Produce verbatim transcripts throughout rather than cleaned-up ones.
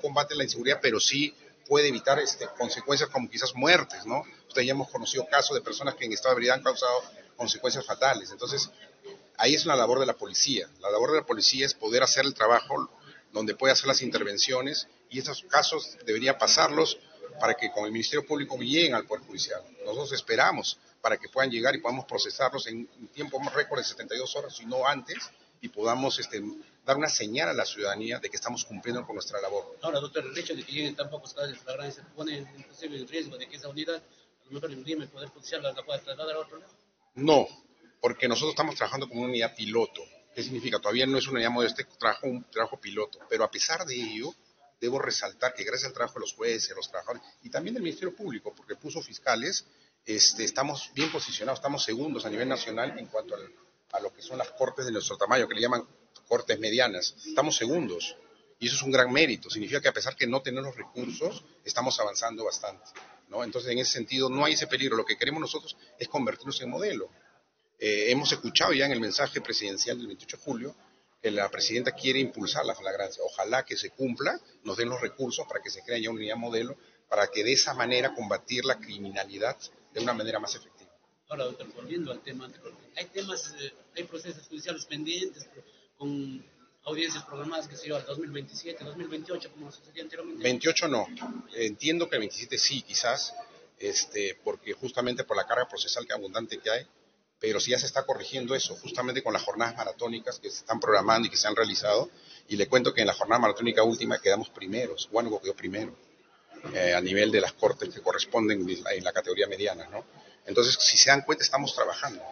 combate la inseguridad, pero sí puede evitar este, consecuencias como quizás muertes, ¿no? Ustedes ya hemos conocido casos de personas que en estado de ebriedad han causado consecuencias fatales. Entonces, ahí es la labor de la policía. La labor de la policía es poder hacer el trabajo donde puede hacer las intervenciones, y esos casos debería pasarlos para que con el Ministerio Público lleguen al Poder Judicial. Nosotros esperamos para que puedan llegar y podamos procesarlos en un tiempo más récord de setenta y dos horas, si no antes, y podamos este, dar una señal a la ciudadanía de que estamos cumpliendo con nuestra labor. Ahora, doctor, el hecho de que lleguen tan pocos casos de flagrancia pone inclusive en riesgo de que esa unidad, a lo mejor el Poder Judicial la pueda trasladar a otro lado. No, porque nosotros estamos trabajando como una unidad piloto. ¿Qué significa? Todavía no es una unidad modelo, este trabajo un trabajo piloto, pero a pesar de ello, debo resaltar que gracias al trabajo de los jueces, los trabajadores y también del Ministerio Público, porque puso fiscales, este, estamos bien posicionados, estamos segundos a nivel nacional en cuanto al, a lo que son las cortes de nuestro tamaño, que le llaman cortes medianas. Estamos segundos, y eso es un gran mérito. Significa que a pesar que no tenemos recursos, estamos avanzando bastante, ¿no? Entonces, en ese sentido, no hay ese peligro. Lo que queremos nosotros es convertirnos en modelo. Eh, hemos escuchado ya en el mensaje presidencial del veintiocho de julio que la presidenta quiere impulsar la flagrancia. Ojalá que se cumpla, nos den los recursos para que se cree ya una unidad modelo, para que de esa manera combatir la criminalidad de una manera más efectiva. Ahora, doctor, volviendo al tema anterior, hay temas, eh, hay procesos judiciales pendientes con audiencias programadas que se llevan al dos mil veintisiete, dos mil veintiocho, como sucedía anteriormente. veintiocho no, entiendo que el veintisiete sí, quizás, este, porque justamente por la carga procesal que abundante que hay, pero sí ya se está corrigiendo eso, justamente con las jornadas maratónicas que se están programando y que se han realizado, y le cuento que en la jornada maratónica última quedamos primeros, Huánuco quedó primero, eh, a nivel de las cortes que corresponden en la categoría mediana, ¿no? Entonces, si se dan cuenta, estamos trabajando.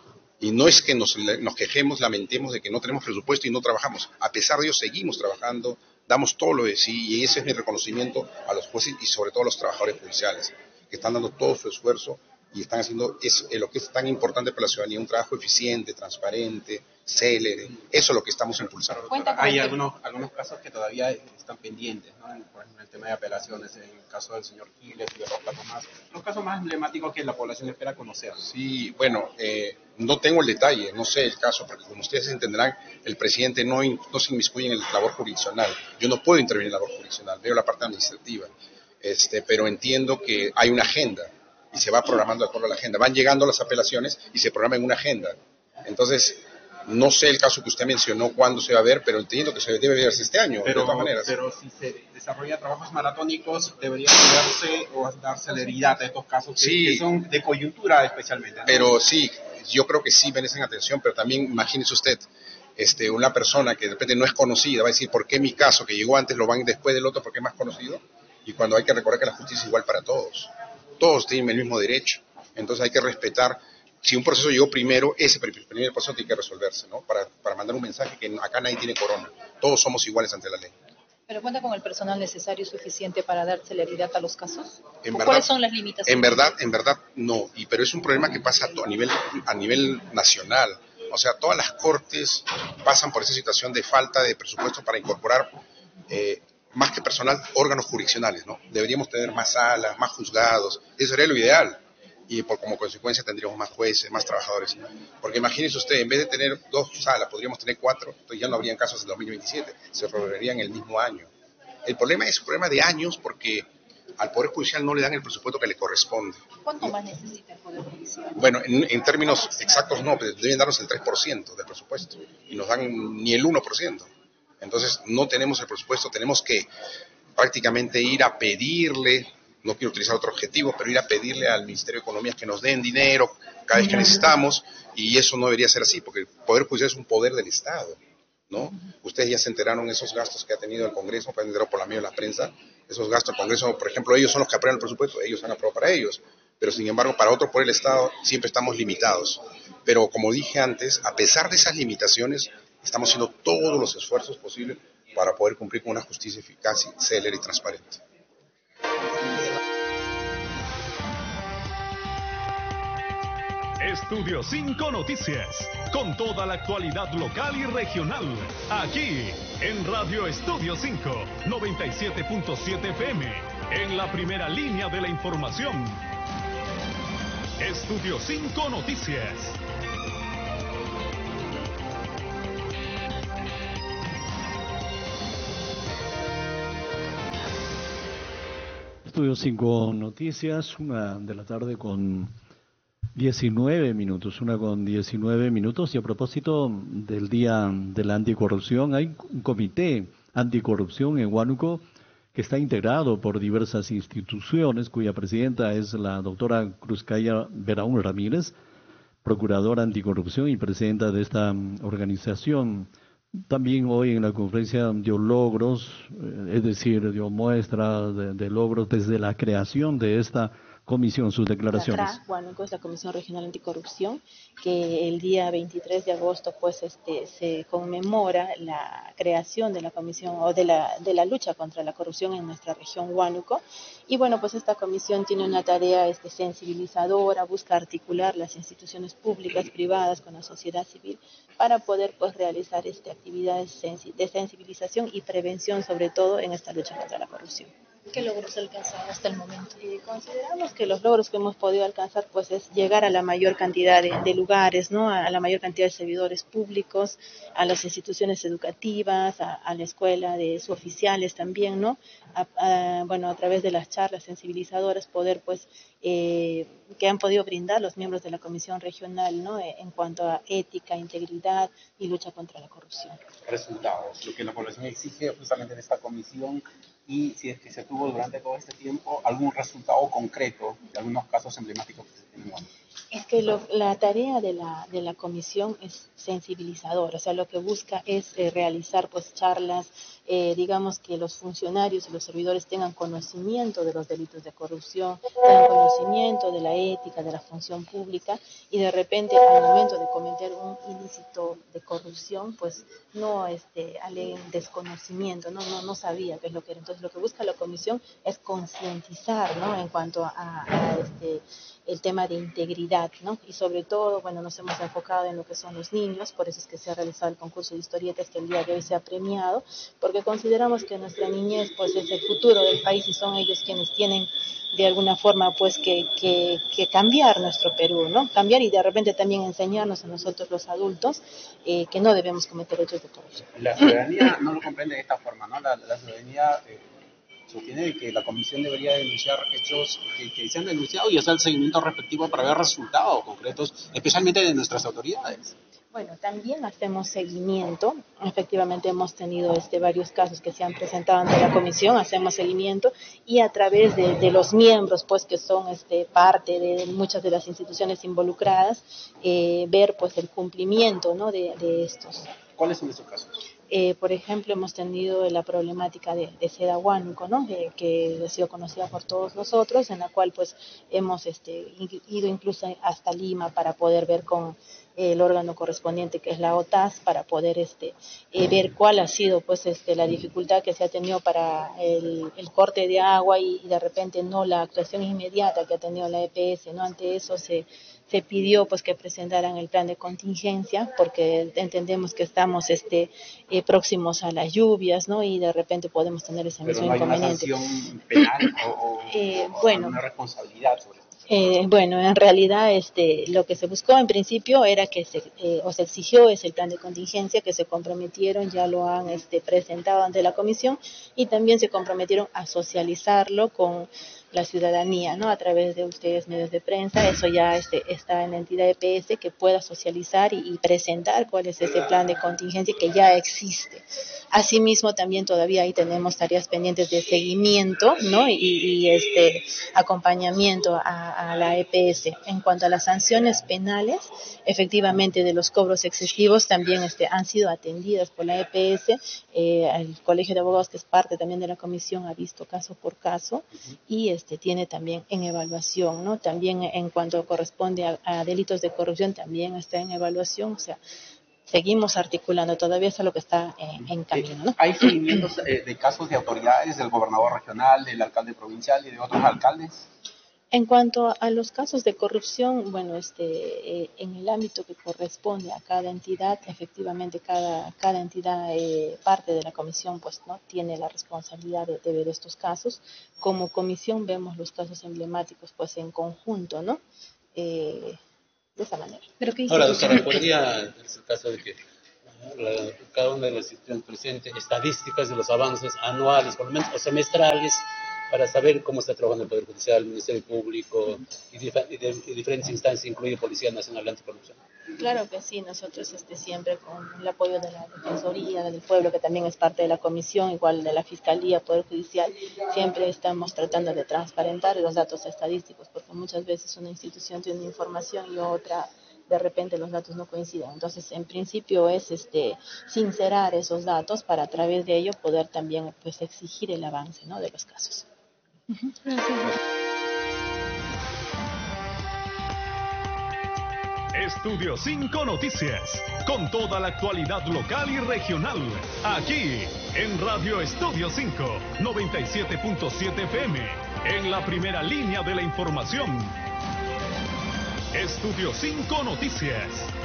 Y no es que nos, nos quejemos, lamentemos de que no tenemos presupuesto y no trabajamos. A pesar de ello, seguimos trabajando, damos todo lo de sí, y ese es mi reconocimiento a los jueces y sobre todo a los trabajadores judiciales, que están dando todo su esfuerzo y están haciendo es, lo que es tan importante para la ciudadanía, un trabajo eficiente, transparente, célere. Eso es lo que estamos impulsando. Hay algunos, algunos casos que todavía están pendientes, ¿no? Por ejemplo, el tema de apelaciones, en el caso del señor Giles y de los casos más, los casos más emblemáticos que la población espera conocer. Sí, bueno, eh, no tengo el detalle, no sé el caso, porque como ustedes entenderán, el presidente no, in, no se inmiscuye en la labor jurisdiccional. Yo no puedo intervenir en la labor jurisdiccional, veo la parte administrativa, este, pero entiendo que hay una agenda y se va programando de acuerdo a la agenda. Van llegando las apelaciones y se programa en una agenda. Entonces, no sé el caso que usted mencionó, cuándo se va a ver, pero entiendo que se debe verse este año, pero, de todas maneras. Pero si se desarrolla trabajos maratónicos, debería darse o dar celeridad a estos casos que, sí, que son de coyuntura especialmente, ¿no? Pero sí, yo creo que sí merecen atención, pero también imagínese usted, este, una persona que de repente no es conocida, va a decir, ¿por qué mi caso que llegó antes lo van después del otro porque es más conocido? Y cuando hay que recordar que la justicia es igual para todos. Todos tienen el mismo derecho, entonces hay que respetar. Si un proceso llegó primero, ese primer proceso tiene que resolverse, ¿no? Para, para mandar un mensaje que acá nadie tiene corona, todos somos iguales ante la ley. ¿Pero cuenta con el personal necesario y suficiente para dar celeridad a los casos? En ¿Cuáles verdad, son las limitaciones? En verdad, en verdad no, y pero es un problema que pasa a nivel, a nivel nacional. O sea, todas las cortes pasan por esa situación de falta de presupuesto para incorporar eh, más que personal, órganos jurisdiccionales, ¿no? Deberíamos tener más salas, más juzgados, eso sería lo ideal, y por, como consecuencia tendríamos más jueces, más trabajadores, porque imagínese usted, en vez de tener dos salas, podríamos tener cuatro, entonces ya no habrían casos en dos mil veintisiete, se resolverían el mismo año. El problema es un problema de años porque al Poder Judicial no le dan el presupuesto que le corresponde. ¿Cuánto más necesita el Poder Judicial? Bueno, en, en términos exactos no, pero deben darnos el tres por ciento del presupuesto, y nos dan ni el uno por ciento. Entonces no tenemos el presupuesto, tenemos que prácticamente ir a pedirle, no quiero utilizar otro objetivo, pero ir a pedirle al Ministerio de Economía que nos den dinero cada vez que necesitamos, y eso no debería ser así, porque el Poder Judicial es un poder del Estado, ¿no? Ustedes ya se enteraron esos gastos que ha tenido el Congreso, pueden enterar por la medio de la prensa, esos gastos del Congreso, por ejemplo, ellos son los que aprueban el presupuesto, ellos han aprobado para ellos, pero sin embargo para otro poder del Estado siempre estamos limitados. Pero como dije antes, a pesar de esas limitaciones, estamos haciendo todos los esfuerzos posibles para poder cumplir con una justicia eficaz, célere y transparente. Estudio cinco Noticias, con toda la actualidad local y regional, aquí en Radio Estudio cinco, noventa y siete punto siete F M, en la primera línea de la información. Estudio cinco Noticias. Estudio cinco Noticias, una de la tarde con diecinueve minutos, una con diecinueve minutos. Y a propósito del Día de la Anticorrupción, hay un comité anticorrupción en Huánuco que está integrado por diversas instituciones, cuya presidenta es la doctora Cruzcaya Veraún Ramírez, procuradora anticorrupción y presidenta de esta organización. También hoy en la conferencia dio logros, eh, es decir, dio muestras de, de logros desde la creación de esta comisión, sus declaraciones. La C R A, Huánuco, es la Comisión Regional Anticorrupción, que el día veintitrés de agosto pues este se conmemora la creación de la comisión o de la de la lucha contra la corrupción en nuestra región Huánuco. Y bueno, pues esta comisión tiene una tarea este sensibilizadora, busca articular las instituciones públicas, privadas con la sociedad civil para poder pues realizar este actividades de sensibilización y prevención, sobre todo en esta lucha contra la corrupción. ¿Qué logros alcanzaron hasta el momento? Eh, consideramos que los logros que hemos podido alcanzar pues es llegar a la mayor cantidad de, de lugares, ¿no? A, a la mayor cantidad de servidores públicos, a las instituciones educativas, a, a la escuela de suboficiales también, ¿no? A, a, bueno, a través de las charlas sensibilizadoras poder pues eh, que han podido brindar los miembros de la Comisión Regional, ¿no? En cuanto a ética, integridad y lucha contra la corrupción. Resultados, lo que la población exige justamente de esta comisión, y si es que se tuvo durante todo este tiempo algún resultado concreto de algunos casos emblemáticos que se tienen. Es que lo, la tarea de la de la comisión es sensibilizadora, o sea, lo que busca es eh, realizar pues charlas, eh, digamos que los funcionarios y los servidores tengan conocimiento de los delitos de corrupción, tengan conocimiento de la ética, de la función pública, y de repente al momento de cometer un ilícito de corrupción, pues no este aleguen desconocimiento, no no no sabía qué es lo que era. Entonces lo que busca la comisión es concientizar, ¿no? En cuanto a, a este el tema de integridad, ¿no? Y sobre todo, bueno, nos hemos enfocado en lo que son los niños, por eso es que se ha realizado el concurso de historietas que el día de hoy se ha premiado, porque consideramos que nuestra niñez pues es el futuro del país y son ellos quienes tienen de alguna forma pues que, que, que cambiar nuestro Perú, ¿no? Cambiar y de repente también enseñarnos a nosotros los adultos eh, que no debemos cometer hechos de corrupción. La ciudadanía no lo comprende de esta forma, ¿no? La, la ciudadanía eh, sostiene que la comisión debería denunciar hechos que, que se han denunciado y hacer el seguimiento respectivo para ver resultados concretos, especialmente de nuestras autoridades. Bueno, también hacemos seguimiento. Efectivamente hemos tenido este, varios casos que se han presentado ante la comisión, hacemos seguimiento y a través de, de los miembros, pues que son este, parte de muchas de las instituciones involucradas, eh, ver pues el cumplimiento, ¿no? de, de estos. ¿Cuáles son esos casos? Eh, por ejemplo, hemos tenido la problemática de, de Seda Huánuco, ¿no? Eh, que ha sido conocida por todos nosotros, en la cual pues hemos este, ido incluso hasta Lima para poder ver con el órgano correspondiente que es la O T A S para poder este eh, ver cuál ha sido pues este la dificultad que se ha tenido para el, el corte de agua y, y de repente no la actuación inmediata que ha tenido la E P S, ¿no? Ante eso se se pidió pues que presentaran el plan de contingencia porque entendemos que estamos este eh, próximos a las lluvias, ¿no? Y de repente podemos tener ese mismo Pero no hay inconveniente. Una sanción penal o, o, eh, o bueno, una responsabilidad sobre eso. Eh, bueno, en realidad este, lo que se buscó en principio era que se, eh, o se exigió es el plan de contingencia, que se comprometieron, ya lo han este, presentado ante la comisión y también se comprometieron a socializarlo con la ciudadanía, ¿no? A través de ustedes, medios de prensa, eso ya este, está en la entidad E P S que pueda socializar y, y presentar cuál es ese plan de contingencia que ya existe. Asimismo, también todavía ahí tenemos tareas pendientes de seguimiento, ¿no? Y, y este acompañamiento a, a la E P S. En cuanto a las sanciones penales, efectivamente de los cobros excesivos también este, han sido atendidas por la E P S. Eh, el Colegio de Abogados, que es parte también de la comisión, ha visto caso por caso y este tiene también en evaluación, ¿no? También en cuanto corresponde a, a delitos de corrupción también está en evaluación, o sea, seguimos articulando, todavía es lo que está en, en camino, ¿no? ¿Hay seguimientos eh, de casos de autoridades, del gobernador regional, del alcalde provincial y de otros alcaldes? En cuanto a los casos de corrupción, bueno, este, eh, en el ámbito que corresponde a cada entidad, efectivamente cada, cada entidad eh, parte de la comisión pues no tiene la responsabilidad de, de ver estos casos. Como comisión vemos los casos emblemáticos pues en conjunto, ¿no? Eh, de esa manera. ¿Pero qué Ahora, doctora, podría, en el caso de que la, cada una de las instituciones presentes, estadísticas de los avances anuales, por lo menos, o semestrales, para saber cómo está trabajando el Poder Judicial, el Ministerio Público y, dif- y, de, y diferentes instancias, incluido Policía Nacional Anticorrupción? Claro que sí, nosotros este, siempre con el apoyo de la Defensoría del Pueblo, que también es parte de la Comisión, igual de la Fiscalía, Poder Judicial, siempre estamos tratando de transparentar los datos estadísticos, porque muchas veces una institución tiene información y otra, de repente los datos no coinciden. Entonces, en principio es este sincerar esos datos para a través de ello poder también pues exigir el avance, ¿no?, de los casos. Uh-huh. Gracias. Estudio cinco Noticias, con toda la actualidad local y regional, aquí en Radio Estudio cinco, noventa y siete punto siete F M, en la primera línea de la información. Estudio cinco Noticias.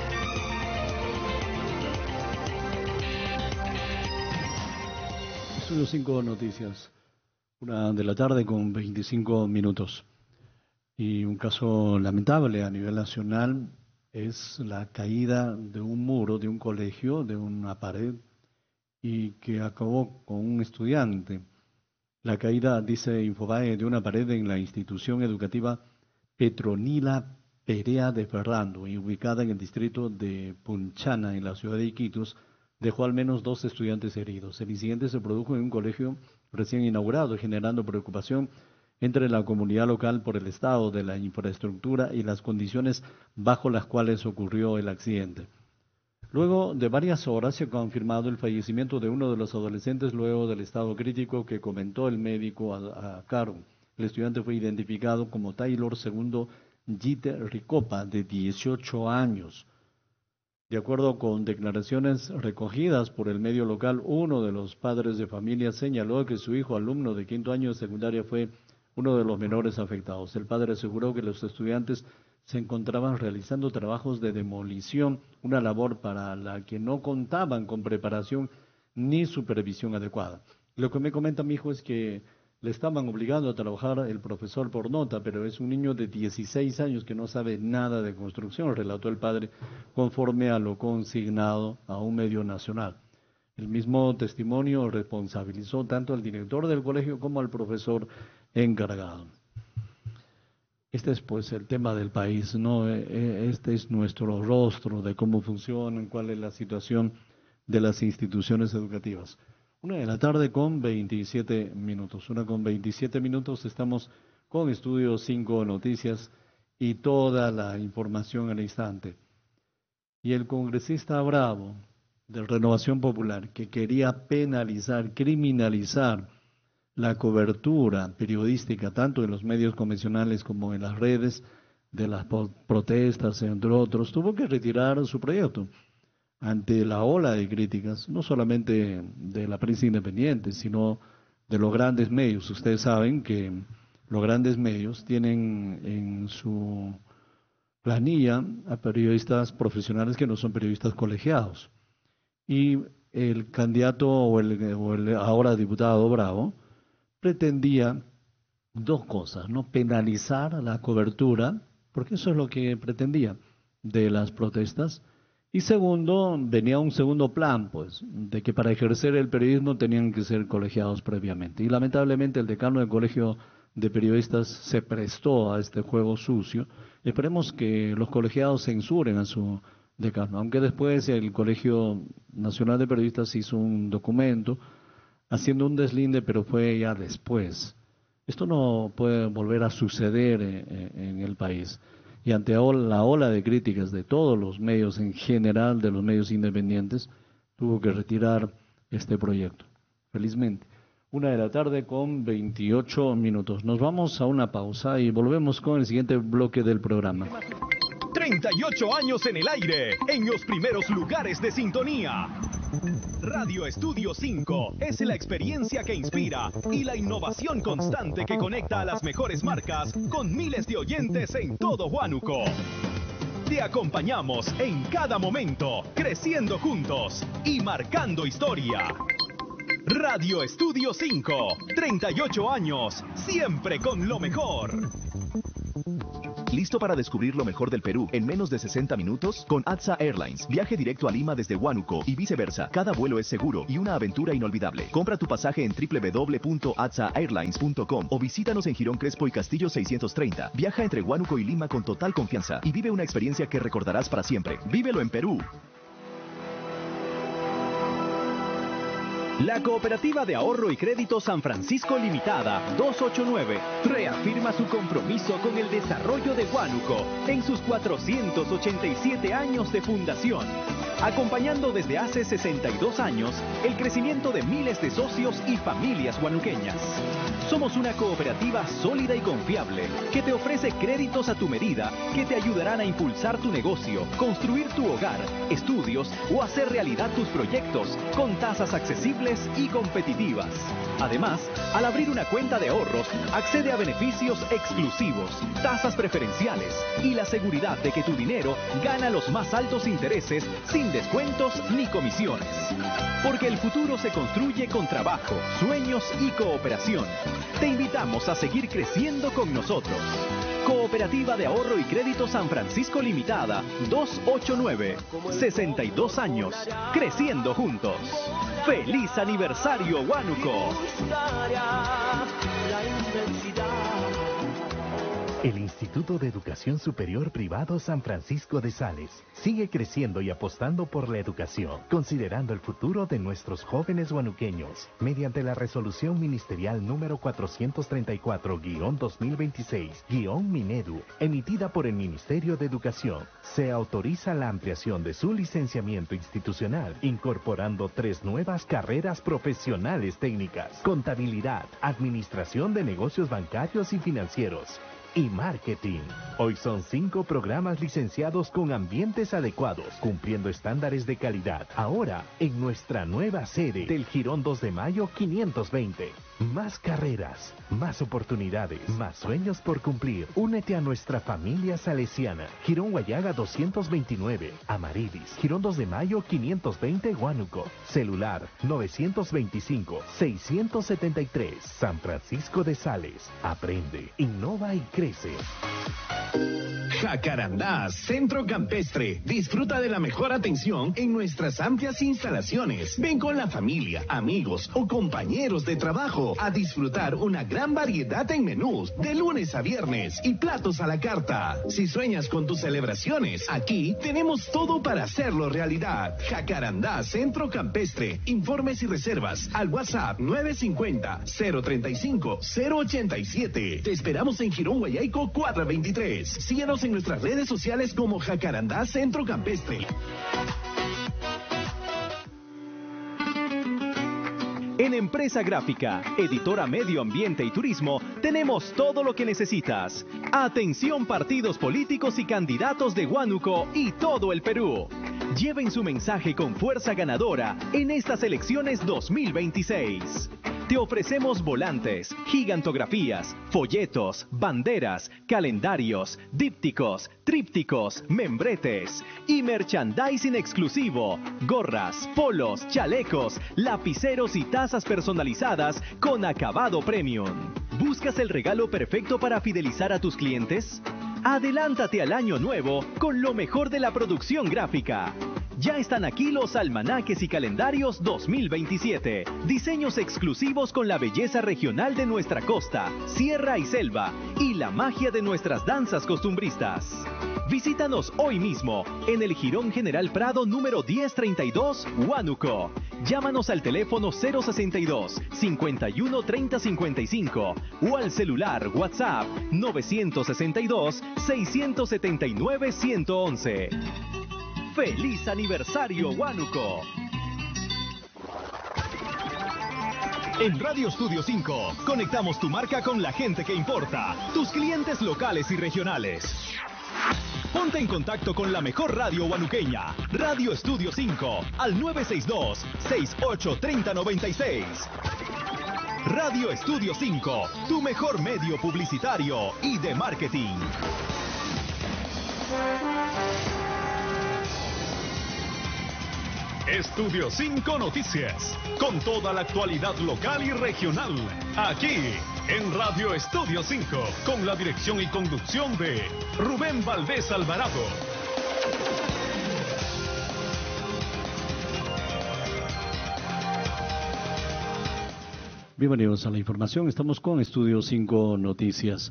Estudio cinco Noticias, una de la tarde con veinticinco minutos. Y un caso lamentable a nivel nacional es la caída de un muro de un colegio, de una pared, y que acabó con un estudiante. La caída, dice Infobae, de una pared en la institución educativa Petronila Perea de Ferrando, y ubicada en el distrito de Punchana, en la ciudad de Iquitos, dejó al menos dos estudiantes heridos. El incidente se produjo en un colegio recién inaugurado, generando preocupación entre la comunidad local por el estado de la infraestructura y las condiciones bajo las cuales ocurrió el accidente. Luego de varias horas se ha confirmado el fallecimiento de uno de los adolescentes luego del estado crítico que comentó el médico a, a cargo. El estudiante fue identificado como Taylor Segundo Gite Ricopa, de dieciocho años. De acuerdo con declaraciones recogidas por el medio local, uno de los padres de familia señaló que su hijo, alumno de quinto año de secundaria, fue uno de los menores afectados. El padre aseguró que los estudiantes se encontraban realizando trabajos de demolición, una labor para la que no contaban con preparación ni supervisión adecuada. Lo que me comenta mi hijo es que le estaban obligando a trabajar el profesor por nota, pero es un niño de dieciséis años que no sabe nada de construcción, relató el padre, conforme a lo consignado a un medio nacional. El mismo testimonio responsabilizó tanto al director del colegio como al profesor encargado. Este es pues el tema del país, ¿no? Este es nuestro rostro de cómo funcionan, cuál es la situación de las instituciones educativas. Una de la tarde con veintisiete minutos. Una con veintisiete minutos, estamos con Estudio cinco Noticias y toda la información al instante. Y el congresista Bravo, de Renovación Popular, que quería penalizar, criminalizar la cobertura periodística, tanto en los medios convencionales como en las redes, de las protestas, entre otros, tuvo que retirar su proyecto ante la ola de críticas, no solamente de la prensa independiente, sino de los grandes medios. Ustedes saben que los grandes medios tienen en su planilla a periodistas profesionales que no son periodistas colegiados. Y el candidato o el, o el ahora diputado Bravo pretendía dos cosas, ¿no? Penalizar la cobertura, porque eso es lo que pretendía, de las protestas. Y segundo, venía un segundo plan, pues, de que para ejercer el periodismo tenían que ser colegiados previamente. Y lamentablemente el decano del Colegio de Periodistas se prestó a este juego sucio. Esperemos que los colegiados censuren a su decano, aunque después el Colegio Nacional de Periodistas hizo un documento haciendo un deslinde, pero fue ya después. Esto no puede volver a suceder en, en el país. Y ante la ola de críticas de todos los medios, en general de los medios independientes, tuvo que retirar este proyecto. Felizmente. Una de la tarde con veintiocho minutos. Nos vamos a una pausa y volvemos con el siguiente bloque del programa. treinta y ocho años en el aire, en los primeros lugares de sintonía. Radio Estudio cinco es la experiencia que inspira y la innovación constante que conecta a las mejores marcas con miles de oyentes en todo Huánuco. Te acompañamos en cada momento, creciendo juntos y marcando historia. Radio Estudio cinco, treinta y ocho años, siempre con lo mejor. ¿Listo para descubrir lo mejor del Perú en menos de sesenta minutos? Con A T S A Airlines, viaje directo a Lima desde Huánuco y viceversa. Cada vuelo es seguro y una aventura inolvidable. Compra tu pasaje en doble u doble u doble u punto a t s a airlines punto com o visítanos en Girón Crespo y Castillo seiscientos treinta. Viaja entre Huánuco y Lima con total confianza y vive una experiencia que recordarás para siempre. ¡Vívelo en Perú! La Cooperativa de Ahorro y Crédito San Francisco Limitada doscientos ochenta y nueve reafirma su compromiso con el desarrollo de Huánuco en sus cuatrocientos ochenta y siete años de fundación, acompañando desde hace sesenta y dos años el crecimiento de miles de socios y familias huanuqueñas. Somos una cooperativa sólida y confiable que te ofrece créditos a tu medida que te ayudarán a impulsar tu negocio, construir tu hogar, estudios o hacer realidad tus proyectos con tasas accesibles y competitivas. Además, al abrir una cuenta de ahorros, accede a beneficios exclusivos, tasas preferenciales y la seguridad de que tu dinero gana los más altos intereses sin descuentos ni comisiones. Porque el futuro se construye con trabajo, sueños y cooperación. Te invitamos a seguir creciendo con nosotros. Cooperativa de Ahorro y Crédito San Francisco Limitada, doscientos ochenta y nueve, sesenta y dos años, creciendo juntos. ¡Feliz aniversario, Huánuco! El Instituto de Educación Superior Privado San Francisco de Sales sigue creciendo y apostando por la educación, considerando el futuro de nuestros jóvenes huanuqueños. Mediante la resolución ministerial número cuatrocientos treinta y cuatro guión dos mil veintiséis guión Minedu, emitida por el Ministerio de Educación, se autoriza la ampliación de su licenciamiento institucional, incorporando tres nuevas carreras profesionales técnicas: contabilidad, administración de negocios bancarios y financieros, y marketing. Hoy son cinco programas licenciados con ambientes adecuados, cumpliendo estándares de calidad. Ahora, en nuestra nueva sede del Girón dos de Mayo quinientos veinte. Más carreras, más oportunidades, más sueños por cumplir. Únete a nuestra familia salesiana. Girón Guayaga doscientos veintinueve, Amarilis. Girón dos de Mayo quinientos veinte, Huánuco. Celular novecientos veinticinco, seiscientos setenta y tres. San Francisco de Sales. Aprende, innova y crece. Jacarandá, Centro Campestre. Disfruta de la mejor atención en nuestras amplias instalaciones. Ven con la familia, amigos o compañeros de trabajo a disfrutar una gran variedad en menús de lunes a viernes y platos a la carta. Si sueñas con tus celebraciones, aquí tenemos todo para hacerlo realidad. Jacarandá, Centro Campestre. Informes y reservas al WhatsApp nueve cinco cero, cero treinta y cinco, cero ochenta y siete. Te esperamos en Girón Guayaico cuatro veintitrés. Síguenos en nuestras redes sociales como Jacarandá Centro Campestre. En Empresa Gráfica, editora Medio Ambiente y Turismo, tenemos todo lo que necesitas. Atención, partidos políticos y candidatos de Huánuco y todo el Perú. Lleven su mensaje con fuerza ganadora en estas elecciones dos mil veintiséis. Te ofrecemos volantes, gigantografías, folletos, banderas, calendarios, dípticos, trípticos, membretes y merchandising exclusivo, gorras, polos, chalecos, lapiceros y tazas personalizadas con acabado premium. ¿Buscas el regalo perfecto para fidelizar a tus clientes? Adelántate al año nuevo con lo mejor de la producción gráfica. Ya están aquí los almanaques y calendarios dos mil veintisiete. Diseños exclusivos con la belleza regional de nuestra costa, sierra y selva y la magia de nuestras danzas costumbristas. Visítanos hoy mismo en el Jirón General Prado número diez treinta y dos, Huánuco. Llámanos al teléfono cero sesenta y dos, cincuenta y uno, treinta cincuenta y cinco o al celular WhatsApp novecientos sesenta y dos, seiscientos setenta y nueve, ciento once. ¡Feliz aniversario, Huánuco! En Radio Estudio cinco, conectamos tu marca con la gente que importa, tus clientes locales y regionales. Ponte en contacto con la mejor radio huanuqueña, Radio Estudio cinco, al nueve seis dos, seis ocho tres cero, nueve seis. Radio Estudio cinco, tu mejor medio publicitario y de marketing. Estudio cinco Noticias, con toda la actualidad local y regional, aquí en Radio Estudio cinco, con la dirección y conducción de Rubén Valdés Alvarado. Bienvenidos a la información, estamos con Estudio cinco Noticias.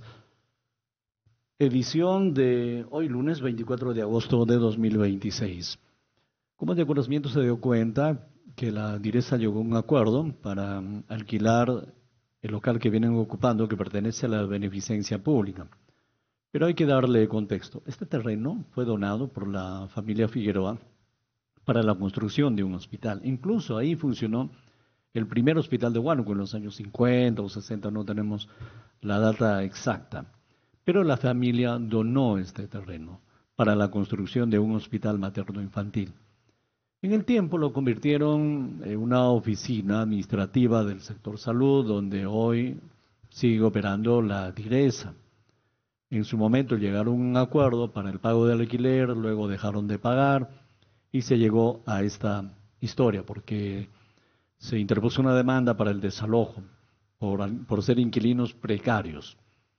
Edición de hoy lunes veinticuatro de agosto de dos mil veintiséis. Como de conocimiento se dio cuenta que la Diresa llegó a un acuerdo para alquilar el local que vienen ocupando, que pertenece a la beneficencia pública. Pero hay que darle contexto. Este terreno fue donado por la familia Figueroa para la construcción de un hospital. Incluso ahí funcionó el primer hospital de Huánuco en los años cincuenta o sesenta, no tenemos la data exacta. Pero la familia donó este terreno para la construcción de un hospital materno-infantil. En el tiempo lo convirtieron en una oficina administrativa del sector salud, donde hoy sigue operando la Diresa. En su momento llegaron a un acuerdo para el pago del alquiler, luego dejaron de pagar y se llegó a esta historia, porque se interpuso una demanda para el desalojo por, por ser inquilinos precarios.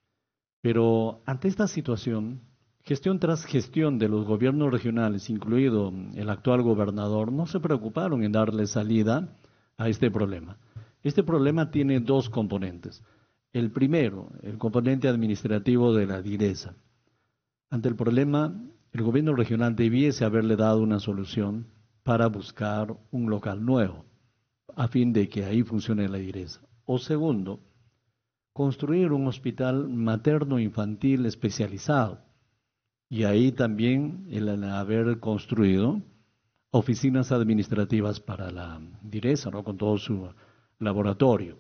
Pero ante esta situación, gestión tras gestión de los gobiernos regionales, incluido el actual gobernador, no se preocuparon en darle salida a este problema. Este problema tiene dos componentes. El primero, el componente administrativo de la Diresa. Ante el problema, el gobierno regional debiese haberle dado una solución para buscar un local nuevo, a fin de que ahí funcione la Diresa. O segundo, construir un hospital materno-infantil especializado. Y ahí también el haber construido oficinas administrativas para la Diresa, ¿no?, con todo su laboratorio.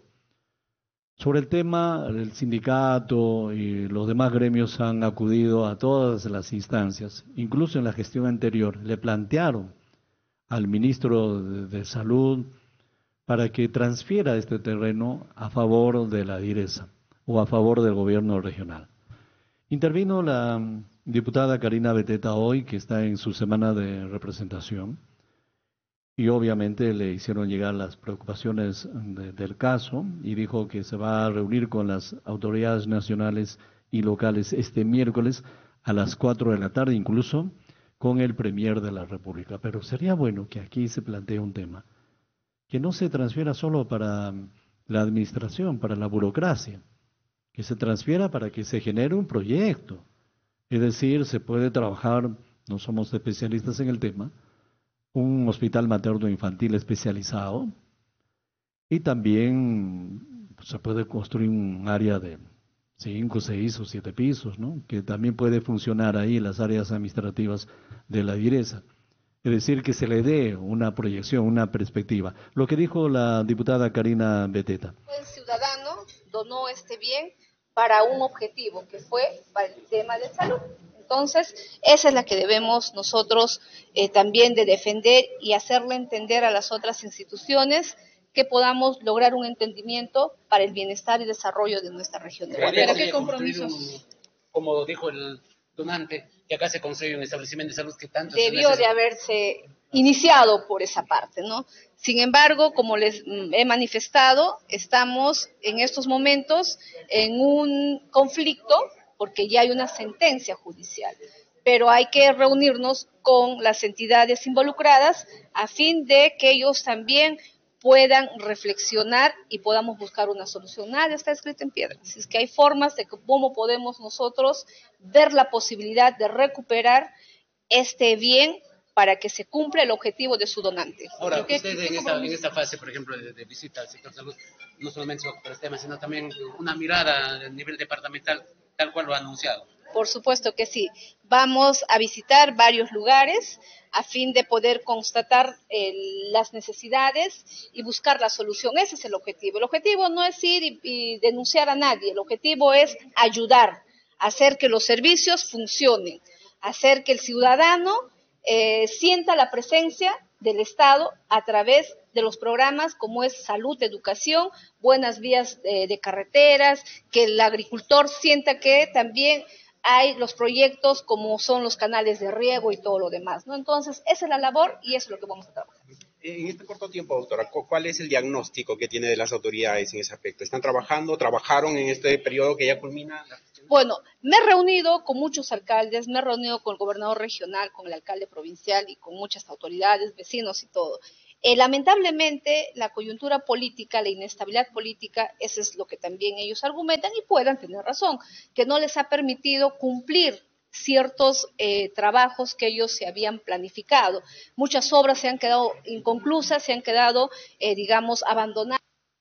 Sobre el tema, el sindicato y los demás gremios han acudido a todas las instancias, incluso en la gestión anterior, le plantearon al ministro de, de Salud para que transfiera este terreno a favor de la Diresa o a favor del gobierno regional. Intervino la diputada Karina Beteta hoy, que está en su semana de representación, y obviamente le hicieron llegar las preocupaciones de, del caso, y dijo que se va a reunir con las autoridades nacionales y locales este miércoles a las cuatro de la tarde, incluso con el Premier de la República. Pero sería bueno que aquí se plantee un tema, que no se transfiera solo para la administración, para la burocracia, que se transfiera para que se genere un proyecto. Es decir, se puede trabajar, no somos especialistas en el tema, un hospital materno-infantil especializado y también se puede construir un área de cinco, seis o siete pisos, ¿no?, que también puede funcionar ahí en las áreas administrativas de la Diresa. Es decir, que se le dé una proyección, una perspectiva. Lo que dijo la diputada Karina Beteta. El ciudadano donó este bien para un objetivo, que fue para el tema de salud. Entonces, esa es la que debemos nosotros eh, también de defender y hacerle entender a las otras instituciones, que podamos lograr un entendimiento para el bienestar y desarrollo de nuestra región. ¿Pero qué compromisos? Como dijo el donante, que acá se construye un establecimiento de salud que tanto... Debió de haberse iniciado por esa parte, ¿no? Sin embargo, como les he manifestado, estamos en estos momentos en un conflicto porque ya hay una sentencia judicial, pero hay que reunirnos con las entidades involucradas a fin de que ellos también puedan reflexionar y podamos buscar una solución. Nada está escrito en piedra, así es que hay formas de cómo podemos nosotros ver la posibilidad de recuperar este bien para que se cumpla el objetivo de su donante. Ahora, usted en esta, en esta fase, por ejemplo, de, de visita al sector salud, no solamente se ocupa de este tema, sino también una mirada a nivel departamental, tal cual lo ha anunciado. Por supuesto que sí. Vamos a visitar varios lugares a fin de poder constatar eh, las necesidades y buscar la solución. Ese es el objetivo. El objetivo no es ir y, y denunciar a nadie. El objetivo es ayudar, hacer que los servicios funcionen, hacer que el ciudadano eh, sienta la presencia del Estado a través de los programas como es salud, educación, buenas vías de, de carreteras, que el agricultor sienta que también hay los proyectos como son los canales de riego y todo lo demás, ¿no? Entonces, esa es la labor y eso es lo que vamos a trabajar. En este corto tiempo, doctora, ¿cuál es el diagnóstico que tiene de las autoridades en ese aspecto? ¿Están trabajando, trabajaron en este periodo que ya culmina? Bueno, me he reunido con muchos alcaldes, me he reunido con el gobernador regional, con el alcalde provincial y con muchas autoridades, vecinos y todo. Eh, lamentablemente, la coyuntura política, la inestabilidad política, eso es lo que también ellos argumentan y puedan tener razón, que no les ha permitido cumplir ciertos eh, trabajos que ellos se habían planificado. Muchas obras se han quedado inconclusas, se han quedado, eh, digamos, abandonadas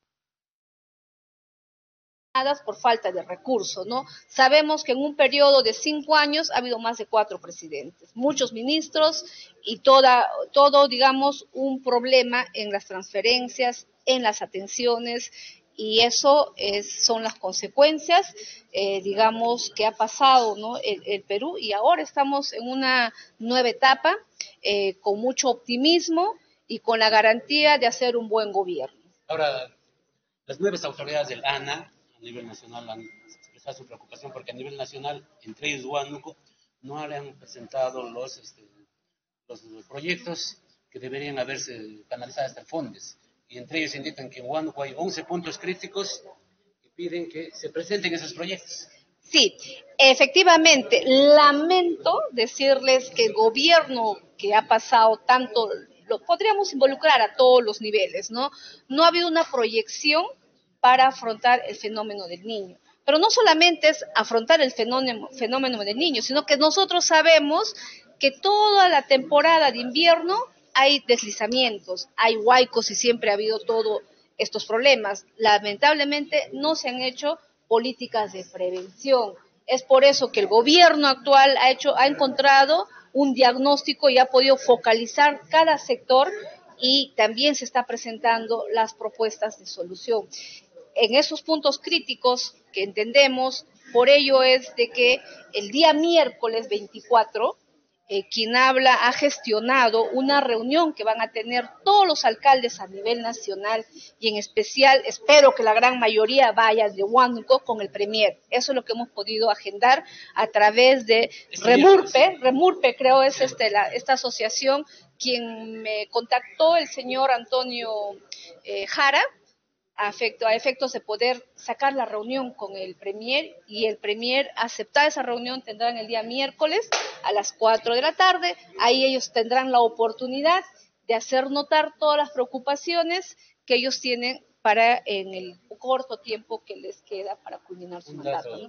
por falta de recursos, ¿no? Sabemos que en un periodo de cinco años ha habido más de cuatro presidentes, muchos ministros y toda, todo, digamos, un problema en las transferencias, en las atenciones, y eso es, son las consecuencias, eh, digamos, que ha pasado, ¿no? el, el Perú, y ahora estamos en una nueva etapa eh, con mucho optimismo y con la garantía de hacer un buen gobierno. Ahora, las nuevas autoridades del A N A a nivel nacional han expresado su preocupación porque a nivel nacional, entre ellos Huánuco, no le han presentado los, este, los proyectos que deberían haberse canalizado hasta el FONDES. Y entre ellos indican que en Huánuco hay once puntos críticos y piden que se presenten esos proyectos. Sí, efectivamente, lamento decirles que el gobierno que ha pasado tanto, lo podríamos involucrar a todos los niveles, ¿no? No ha habido una proyección para afrontar el fenómeno del niño. Pero no solamente es afrontar el fenómeno, fenómeno del niño, sino que nosotros sabemos que toda la temporada de invierno hay deslizamientos, hay huaicos y siempre ha habido todos estos problemas. Lamentablemente no se han hecho políticas de prevención. Es por eso que el gobierno actual ha hecho, ha encontrado un diagnóstico y ha podido focalizar cada sector y también se está presentando las propuestas de solución. En esos puntos críticos que entendemos, por ello es de que el día miércoles veinticuatro, Eh, quien habla ha gestionado una reunión que van a tener todos los alcaldes a nivel nacional y en especial espero que la gran mayoría vaya de Huánuco con el premier. Eso es lo que hemos podido agendar a través de Remurpe, Remurpe creo es este, la, esta asociación, quien me contactó el señor Antonio eh, Jara, A, efecto, a efectos de poder sacar la reunión con el premier y el premier aceptar esa reunión tendrán el día miércoles a las cuatro de la tarde, ahí ellos tendrán la oportunidad de hacer notar todas las preocupaciones que ellos tienen para en el corto tiempo que les queda para culminar su Un mandato, dato, ¿no?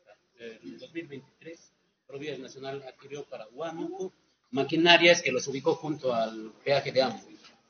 En dos mil veintitrés, Provincia Nacional adquirió para Huánuco maquinarias que los ubicó junto al peaje de Ambo.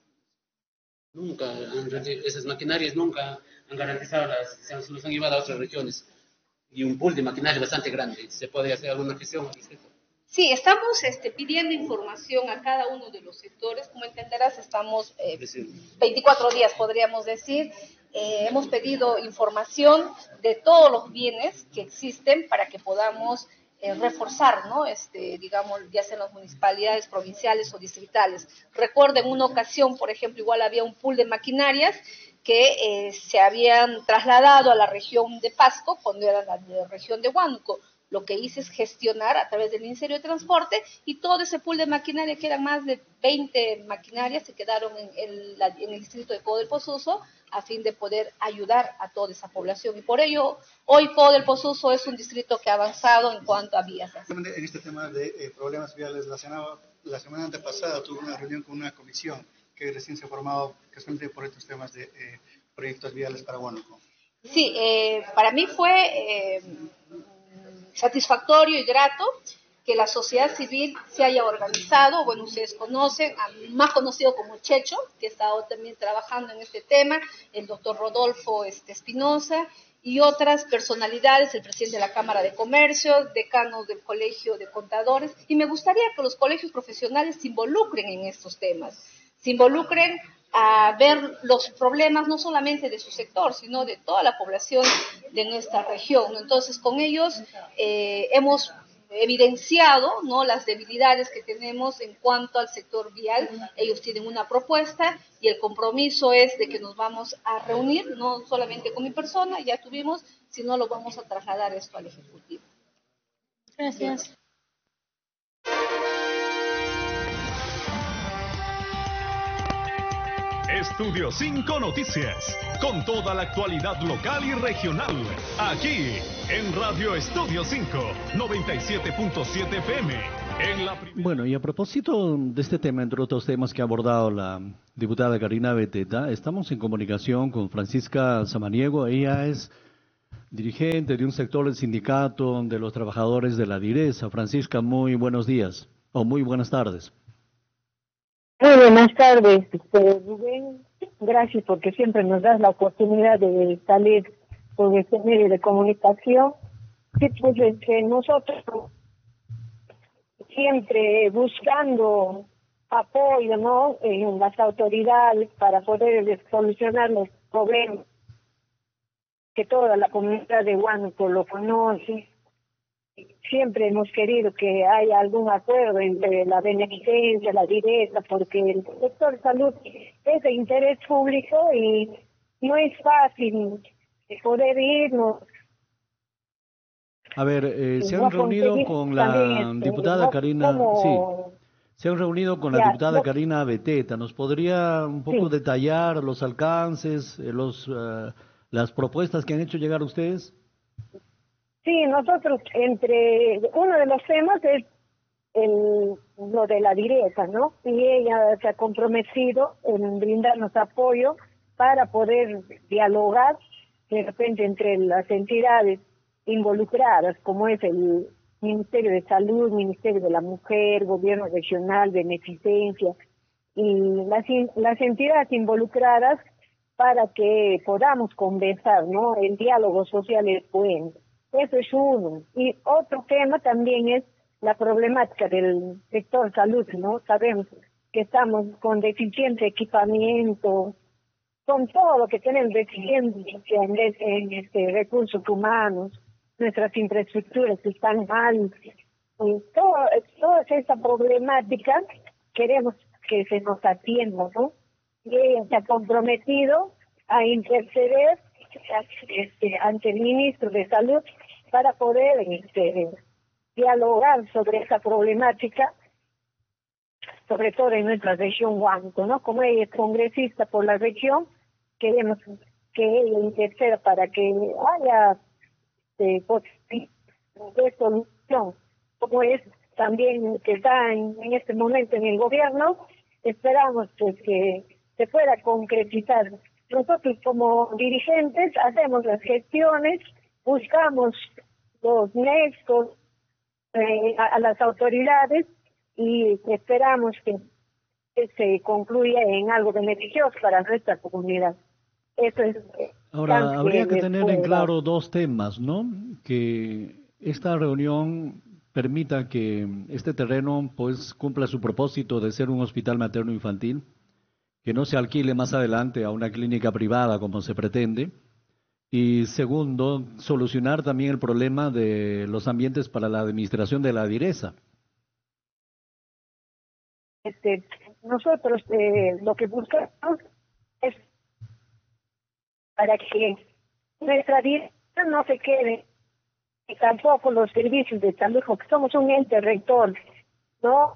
Nunca, esas maquinarias nunca han garantizado, las, se han, se los han llevado a otras regiones. Y un pool de maquinaria bastante grande. ¿Se puede hacer alguna gestión al respecto? Sí, estamos este, pidiendo información a cada uno de los sectores. Como entenderás, estamos eh, veinticuatro días, podríamos decir. Eh, hemos pedido información de todos los bienes que existen para que podamos eh, reforzar, ¿no? Este, digamos, ya sean las municipalidades provinciales o distritales. Recuerdo en una ocasión, por ejemplo, igual había un pool de maquinarias que eh, se habían trasladado a la región de Pasco cuando era la, la región de Huánuco. Lo que hice es gestionar a través del Ministerio de Transporte y todo ese pool de maquinaria, que eran más de veinte maquinarias, se quedaron en el, la, en el distrito de Codo del Pozuzo a fin de poder ayudar a toda esa población. Y por ello, hoy Codo del Pozuzo es un distrito que ha avanzado en cuanto a vías. En este tema de eh, problemas viales, la semana, la semana antepasada tuve una reunión con una comisión que recién se ha formado casualmente por estos temas de eh, proyectos viales para Huánuco. Sí, eh, para mí fue eh, satisfactorio y grato que la sociedad civil se haya organizado. Bueno, ustedes conocen, más conocido como Checho, que ha estado también trabajando en este tema, el doctor Rodolfo este, Espinosa y otras personalidades, el presidente de la Cámara de Comercio, decanos del Colegio de Contadores, y me gustaría que los colegios profesionales se involucren en estos temas, se involucren a ver los problemas no solamente de su sector, sino de toda la población de nuestra región. Entonces, con ellos eh, hemos evidenciado, ¿no?, las debilidades que tenemos en cuanto al sector vial. Ellos tienen una propuesta y el compromiso es de que nos vamos a reunir, no solamente con mi persona, ya tuvimos, sino lo vamos a trasladar esto al Ejecutivo. Gracias. Estudio cinco Noticias, con toda la actualidad local y regional, aquí en Radio Estudio cinco, noventa y siete punto siete F M. En la prim- Bueno, y a propósito de este tema, entre otros temas que ha abordado la diputada Karina Beteta, estamos en comunicación con Francisca Samaniego. Ella es dirigente de un sector del sindicato de los trabajadores de la Direza. Francisca, muy buenos días, o muy buenas tardes. Muy buenas tardes, este, Rubén. Gracias porque siempre nos das la oportunidad de salir por este medio de comunicación. Sí, pues este, nosotros siempre buscando apoyo, ¿no?, en las autoridades para poder solucionar los problemas que toda la comunidad de Huánuco lo conoce. Siempre hemos querido que haya algún acuerdo entre la beneficencia, la Direza, porque el sector salud es de interés público y no es fácil poder irnos. A ver, eh, se No han reunido conseguir con la también, este, diputada no Karina, como- sí, se han reunido con la Ya, diputada no- Karina Beteta. ¿Nos podría un poco detallar los alcances, eh, los eh, las propuestas que han hecho llegar ustedes? Sí, nosotros, entre uno de los temas es el, lo de la Direza, ¿no? Y ella se ha comprometido en brindarnos apoyo para poder dialogar de repente entre las entidades involucradas, como es el Ministerio de Salud, Ministerio de la Mujer, Gobierno Regional, Beneficencia, y las, in- las entidades involucradas para que podamos conversar, ¿no? El diálogo social es bueno. Eso es uno. Y otro tema también es la problemática del sector salud, ¿no? Sabemos que estamos con deficiente equipamiento, con todo lo que tenemos deficiencia en, en este, recursos humanos, nuestras infraestructuras están mal. Y todo, toda esa problemática queremos que se nos atienda, ¿no? Y ella se ha comprometido a interceder este, ante el ministro de Salud para poder este, dialogar sobre esa problemática, sobre todo en nuestra región Huánuco, ¿no? Como ella es congresista por la región, queremos que ella interceda para que haya este, de solución, como es también que está en, en este momento en el gobierno. Esperamos pues que se pueda concretizar. Nosotros como dirigentes hacemos las gestiones, buscamos los nexos eh, a, a las autoridades y esperamos que, que se concluya en algo beneficioso para nuestra comunidad. Eso es. eh, Ahora, tan habría que les tener puedo en dar. claro dos temas, ¿no? Que esta reunión permita que este terreno pues cumpla su propósito de ser un hospital materno-infantil, que no se alquile más adelante a una clínica privada como se pretende. Y segundo, solucionar también el problema de los ambientes para la administración de la Direza. Este, nosotros eh, lo que buscamos es para que nuestra vida no se quede y tampoco los servicios de salud, porque somos un ente rector, ¿no?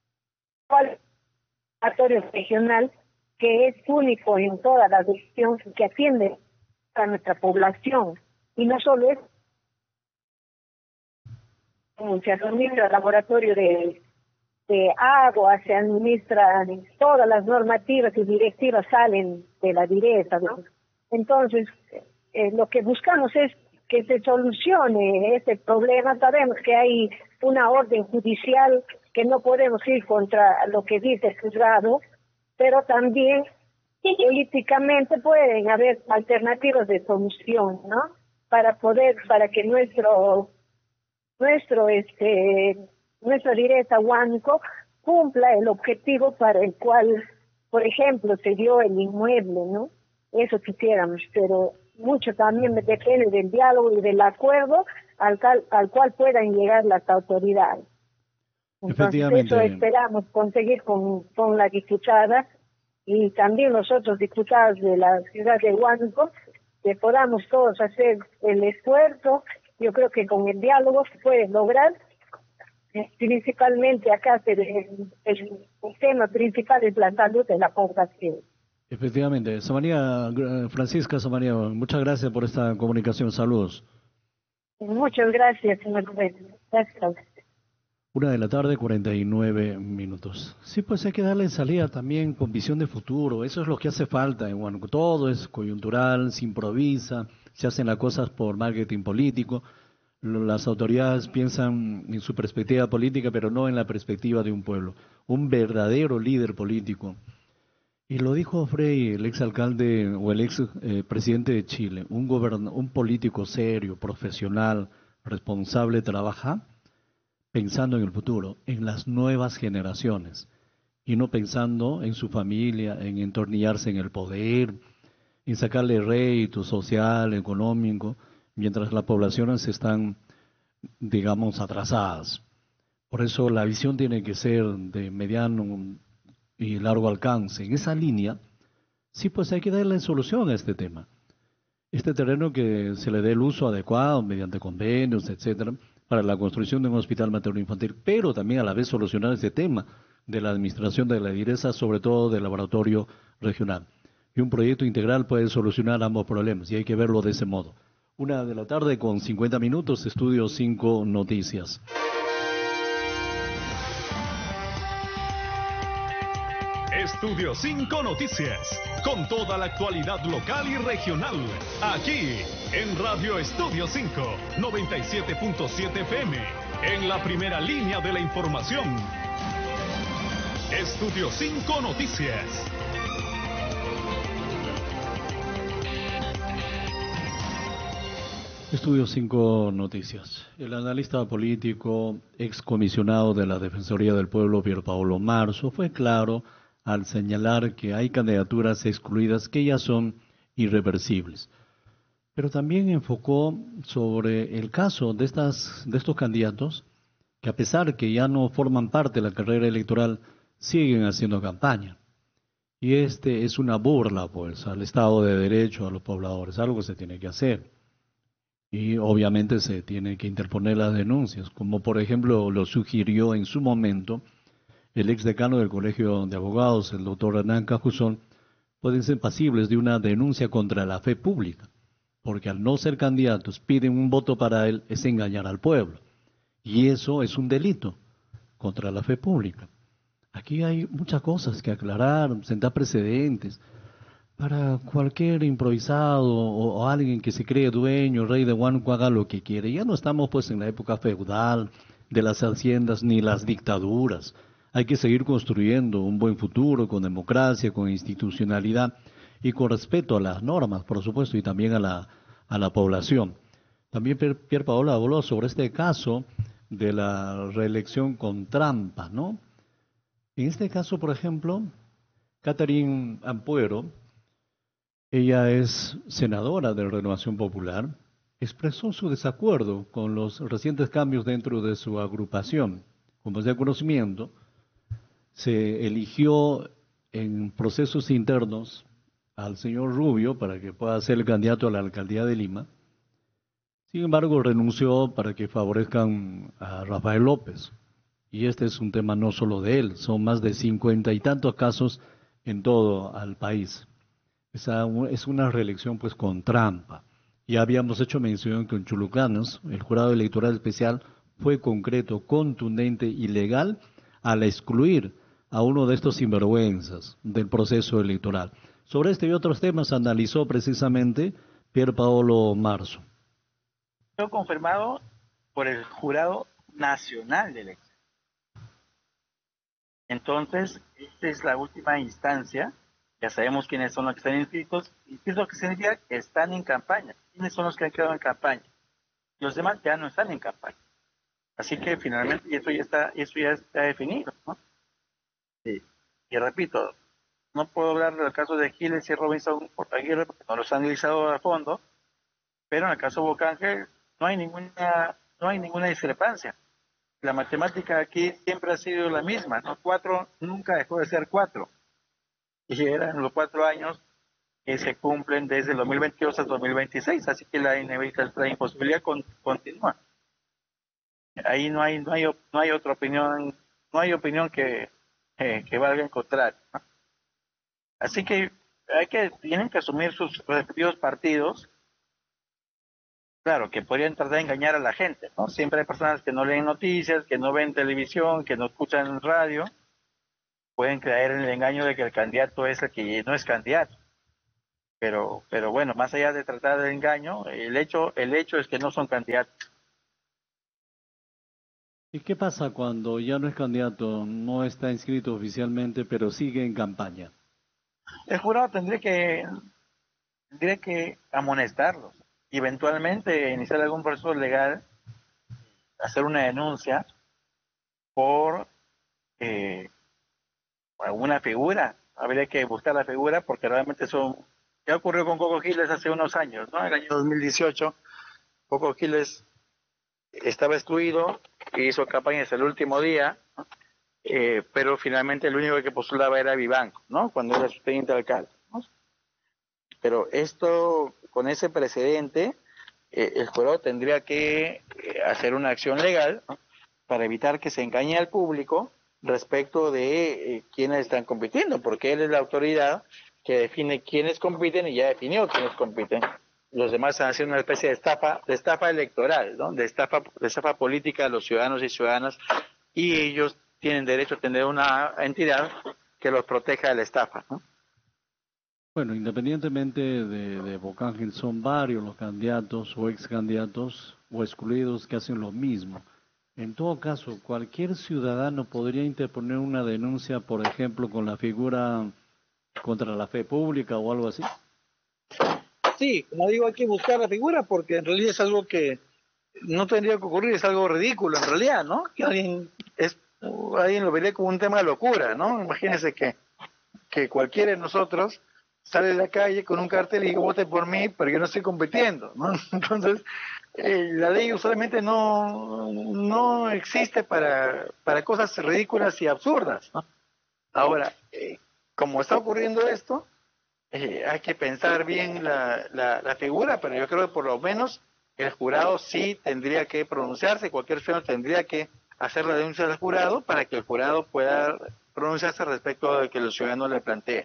Laboratorio regional que es único en toda la región, que atiende a nuestra población. Y no solo es, se administra el laboratorio de, de agua, se administran todas las normativas y directivas salen de la Direza, ¿no? Entonces, eh, lo que buscamos es que se solucione este problema. Sabemos que hay una orden judicial que no podemos ir contra lo que dice el juzgado, pero también políticamente pueden haber alternativas de solución, ¿no? Para poder, para que nuestro, nuestro, este, nuestra Direza Huánuco cumpla el objetivo para el cual, por ejemplo, se dio el inmueble, ¿no? Eso quisiéramos, pero mucho también depende del diálogo y del acuerdo al, cal, al cual puedan llegar las autoridades. Entonces, eso esperamos conseguir con, con la diputada y también los otros diputados de la ciudad de Huánuco, que podamos todos hacer el esfuerzo. Yo creo que con el diálogo se puede lograr. Principalmente acá el, el, el tema principal es la salud de la población. Efectivamente. Samaría, Francisca Samaría, muchas gracias por esta comunicación. Saludos. Muchas gracias, señor Rubén. Gracias a usted. Una de la tarde, cuarenta y nueve minutos. Sí, pues hay que darle salida también con visión de futuro. Eso es lo que hace falta en Huánuco. Todo es coyuntural, se improvisa, se hacen las cosas por marketing político. Las autoridades piensan en su perspectiva política, pero no en la perspectiva de un pueblo. Un verdadero líder político. Y lo dijo Frei, el exalcalde o el ex eh, presidente de Chile. Un, gobern- un político serio, profesional, responsable, trabaja pensando en el futuro, en las nuevas generaciones, y no pensando en su familia, en entornillarse en el poder, en sacarle rédito social, económico, mientras las poblaciones están, digamos, atrasadas. Por eso la visión tiene que ser de mediano y largo alcance. En esa línea, sí, pues hay que darle solución a este tema. Este terreno que se le dé el uso adecuado mediante convenios, etcétera, para la construcción de un hospital materno-infantil, pero también a la vez solucionar este tema de la administración de la direza, sobre todo del laboratorio regional. Y un proyecto integral puede solucionar ambos problemas, y hay que verlo de ese modo. Una de la tarde con cincuenta minutos, Estudio cinco Noticias. Estudio cinco Noticias, con toda la actualidad local y regional, aquí en Radio Estudio cinco, noventa y siete punto siete F M, en la primera línea de la información. Estudio cinco Noticias. Estudio cinco Noticias. El analista político, excomisionado de la Defensoría del Pueblo, Pierpaolo Marzo, fue claro al señalar que hay candidaturas excluidas que ya son irreversibles. Pero también enfocó sobre el caso de, estas, de estos candidatos que, a pesar que ya no forman parte de la carrera electoral, siguen haciendo campaña. Y este es una burla, pues, al Estado de Derecho, a los pobladores. Algo que se tiene que hacer. Y obviamente se tiene que interponer las denuncias, como por ejemplo lo sugirió en su momento el ex decano del Colegio de Abogados, el doctor Hernán Cajuzón. Pueden ser pasibles de una denuncia contra la fe pública, porque al no ser candidatos piden un voto para él, es engañar al pueblo. Y eso es un delito contra la fe pública. Aquí hay muchas cosas que aclarar, sentar precedentes para cualquier improvisado o, o alguien que se cree dueño, rey de Huánuco, haga lo que quiere. Ya no estamos pues en la época feudal de las haciendas ni las dictaduras. Hay que seguir construyendo un buen futuro con democracia, con institucionalidad y con respeto a las normas, por supuesto, y también a la, a la población. También Pierpaolo habló sobre este caso de la reelección con trampa, ¿no? En este caso, por ejemplo, Catherine Ampuero, ella es senadora de Renovación Popular, expresó su desacuerdo con los recientes cambios dentro de su agrupación. Como es de conocimiento, se eligió en procesos internos al señor Rubio para que pueda ser el candidato a la alcaldía de Lima. Sin embargo, renunció para que favorezcan a Rafael López. Y este es un tema no solo de él, son más de cincuenta y tantos casos en todo el país. Esa es una reelección pues con trampa. Ya habíamos hecho mención que en Chulucanos el jurado electoral especial fue concreto, contundente y legal al excluir a uno de estos sinvergüenzas del proceso electoral. Sobre este y otros temas analizó precisamente Pierpaolo Marzo. Fue confirmado por el Jurado Nacional de Elecciones. Entonces, esta es la última instancia. Ya sabemos quiénes son los que están inscritos y qué es lo que significa que están en campaña. ¿Quiénes son los que han quedado en campaña? Los demás ya no están en campaña. Así que finalmente eso ya está, eso ya está definido, ¿no? Sí. Y repito, no puedo hablar del caso de Giles y Robinson Portaguirre porque no los han analizado a fondo, pero en el caso de Bocángel no hay ninguna, no hay ninguna discrepancia. La matemática aquí siempre ha sido la misma, ¿no? Cuatro nunca dejó de ser cuatro. Y eran los cuatro años que se cumplen desde el dos mil veintidós al dos mil veintiséis, así que la inevitable, la imposibilidad con, continúa. Ahí no hay, no hay, no hay otra opinión, no hay opinión que, eh, que valga en contrario, ¿no? Así que hay que, tienen que asumir sus respectivos partidos. Claro, que podrían tratar de engañar a la gente, ¿no? Siempre hay personas que no leen noticias, que no ven televisión, que no escuchan radio, pueden caer en el engaño de que el candidato es el que no es candidato. Pero, pero bueno, más allá de tratar de engaño, el hecho, el hecho es que no son candidatos. ¿Y qué pasa cuando ya no es candidato, no está inscrito oficialmente, pero sigue en campaña? El jurado tendría que, tendría que amonestarlos, eventualmente iniciar algún proceso legal, hacer una denuncia por eh, alguna figura. Habría que buscar la figura porque realmente son... Ya ocurrió con Coco Giles hace unos años, ¿no? En el año dos mil dieciocho, Coco Giles estaba excluido, hizo campaña hasta el último día, ¿no? eh, pero finalmente el único que postulaba era Vivanco, ¿no? Cuando era su teniente alcalde, ¿no? Pero esto, con ese precedente, eh, el jurado tendría que eh, hacer una acción legal, ¿no? Para evitar que se engañe al público respecto de eh, quiénes están compitiendo, porque él es la autoridad que define quiénes compiten y ya definió quiénes compiten. Los demás están haciendo una especie de estafa, de estafa electoral, ¿no? De estafa, de estafa política a los ciudadanos y ciudadanas, y ellos tienen derecho a tener una entidad que los proteja de la estafa, ¿no? Bueno, independientemente de, de Bocángel, son varios los candidatos o ex candidatos o excluidos que hacen lo mismo. En todo caso, cualquier ciudadano podría interponer una denuncia, por ejemplo, con la figura contra la fe pública o algo así. Sí, como digo, hay que buscar la figura porque en realidad es algo que no tendría que ocurrir, es algo ridículo en realidad, ¿no? Que alguien, es, alguien lo vería como un tema de locura, ¿no? Imagínense que, que cualquiera de nosotros sale de la calle con un cartel y digo, vote por mí, pero yo no estoy compitiendo, ¿no? Entonces, eh, la ley usualmente no, no existe para, para cosas ridículas y absurdas, ¿no? Ahora, eh, como está ocurriendo esto, eh, hay que pensar bien la, la, la figura, pero yo creo que por lo menos el jurado sí tendría que pronunciarse, cualquier ciudadano tendría que hacer la denuncia al jurado para que el jurado pueda pronunciarse respecto de que los ciudadanos le planteen.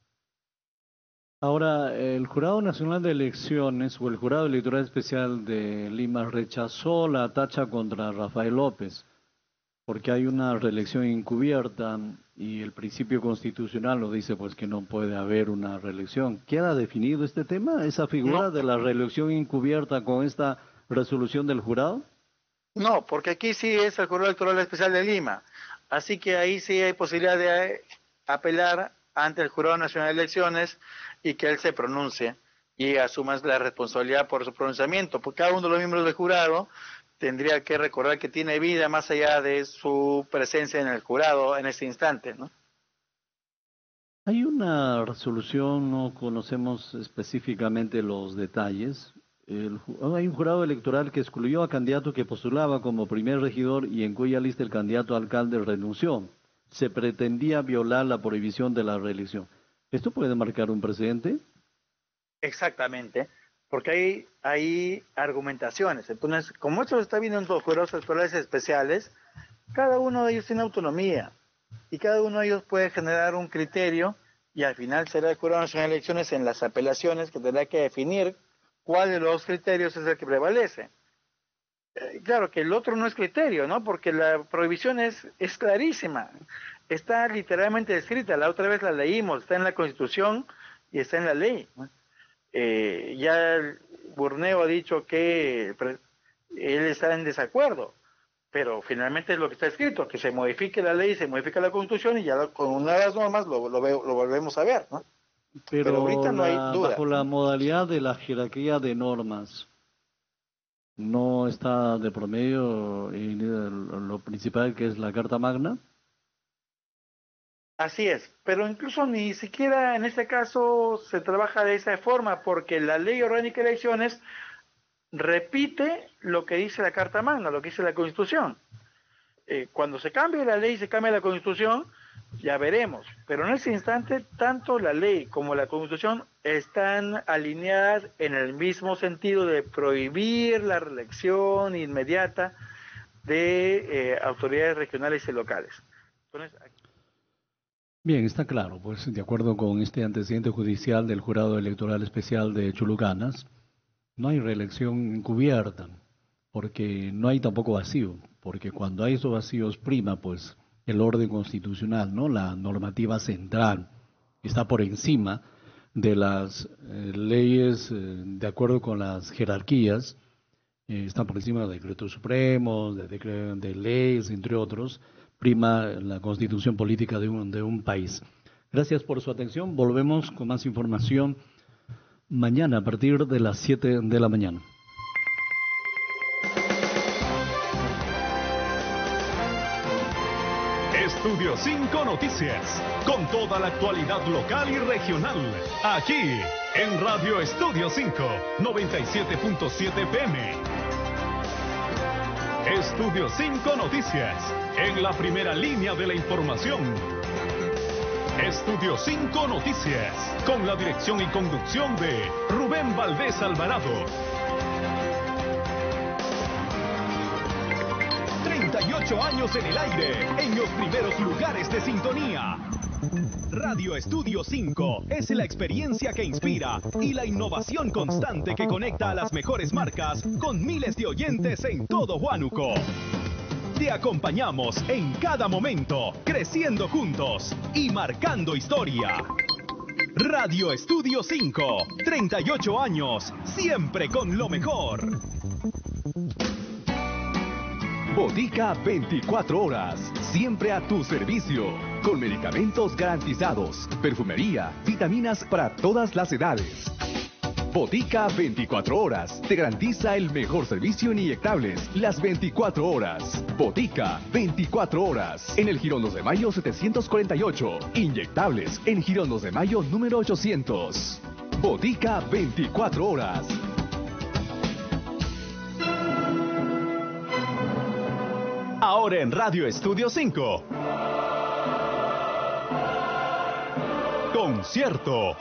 Ahora, el Jurado Nacional de Elecciones o el Jurado Electoral Especial de Lima rechazó la tacha contra Rafael López, porque hay una reelección encubierta y el principio constitucional lo dice pues que no puede haber una reelección. ¿Queda definido este tema, esa figura no. de la reelección encubierta con esta resolución del jurado? No, porque aquí sí es el Jurado Electoral Especial de Lima, así que ahí sí hay posibilidad de apelar ante el Jurado Nacional de Elecciones y que él se pronuncie y asuma la responsabilidad por su pronunciamiento, porque cada uno de los miembros del jurado tendría que recordar que tiene vida más allá de su presencia en el jurado en ese instante, ¿no? Hay una resolución, no conocemos específicamente los detalles. El, hay un jurado electoral que excluyó a candidato que postulaba como primer regidor y en cuya lista el candidato a alcalde renunció. Se pretendía violar la prohibición de la reelección. ¿Esto puede marcar un precedente? Exactamente. Porque hay, hay argumentaciones. Entonces, como esto está viendo en los jurados electorales especiales, cada uno de ellos tiene autonomía y cada uno de ellos puede generar un criterio y al final será el Jurado Nacional de Elecciones en las apelaciones que tendrá que definir cuál de los criterios es el que prevalece. Eh, claro que el otro no es criterio, ¿no? Porque la prohibición es, es clarísima. Está literalmente escrita. La otra vez la leímos. Está en la Constitución y está en la ley, ¿no? Eh, ya Burneo ha dicho que él está en desacuerdo, pero finalmente es lo que está escrito, que se modifique la ley, se modifica la Constitución y ya con una de las normas lo, lo, lo volvemos a ver, ¿no? Pero, pero ahorita no hay la, duda. Bajo la modalidad de la jerarquía de normas, ¿no está de promedio en lo principal que es la Carta Magna? Así es, pero incluso ni siquiera en este caso se trabaja de esa forma, porque la Ley Orgánica de Elecciones repite lo que dice la Carta Magna, lo que dice la Constitución. Eh, cuando se cambie la ley, se cambia la Constitución, ya veremos, pero en ese instante tanto la ley como la Constitución están alineadas en el mismo sentido de prohibir la reelección inmediata de eh, autoridades regionales y locales. Entonces, Bien, está claro, pues de acuerdo con este antecedente judicial del Jurado Electoral Especial de Chulucanas, no hay reelección encubierta, porque no hay tampoco vacío, porque cuando hay esos vacíos prima pues el orden constitucional, ¿no? La normativa central está por encima de las eh, leyes eh, de acuerdo con las jerarquías, eh, están por encima de decretos supremos, de, decre de leyes, entre otros, prima la constitución política de un, de un país. Gracias por su atención, volvemos con más información mañana a partir de las siete de la mañana. Estudio cinco Noticias, con toda la actualidad local y regional, aquí en Radio Estudio cinco, noventa y siete punto siete F M. Estudio cinco Noticias, en la primera línea de la información. Estudio cinco Noticias, con la dirección y conducción de Rubén Valdés Alvarado. treinta y ocho años en el aire, en los primeros lugares de sintonía. Radio Estudio cinco es la experiencia que inspira y la innovación constante que conecta a las mejores marcas con miles de oyentes en todo Huánuco. Te acompañamos en cada momento, creciendo juntos y marcando historia. Radio Estudio cinco, treinta y ocho años, siempre con lo mejor. Botica veinticuatro horas, siempre a tu servicio, con medicamentos garantizados, perfumería, vitaminas para todas las edades. Botica veinticuatro horas, te garantiza el mejor servicio en inyectables, las veinticuatro horas. Botica veinticuatro horas, en el Girón dos de Mayo setecientos cuarenta y ocho, inyectables en Girón dos de Mayo número ochocientos. Botica veinticuatro horas. Ahora en Radio Estudio cinco. Concierto.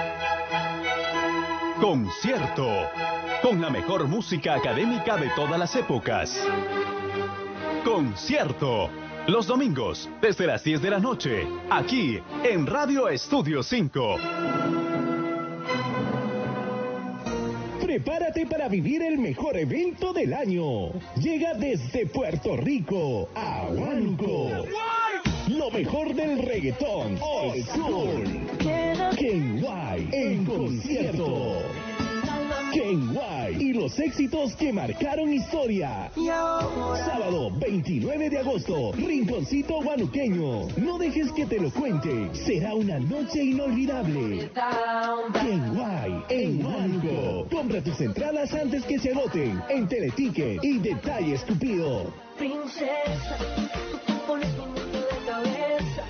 Concierto. Con la mejor música académica de todas las épocas. Concierto. Los domingos, desde las diez de la noche, aquí en Radio Estudio cinco. Prepárate para vivir el mejor evento del año. Llega desde Puerto Rico a Huánuco. Lo mejor del reggaetón old school. Kenway en concierto. Kenway y los éxitos que marcaron historia. Sábado veintinueve de agosto, Rinconcito Huanuqueño. No dejes que te lo cuente. Será una noche inolvidable. Kenway en Huánuco. Compra tus entradas antes que se agoten en Teleticket y Detalles Cupido. Princesa, tú pones mi mundo de cabeza.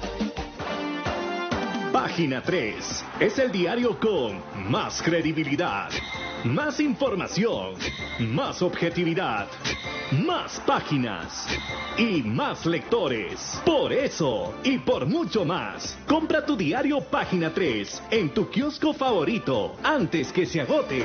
Página tres es el diario con más credibilidad, más información, más objetividad, más páginas y más lectores. Por eso y por mucho más, compra tu diario Página tres en tu kiosco favorito antes que se agote.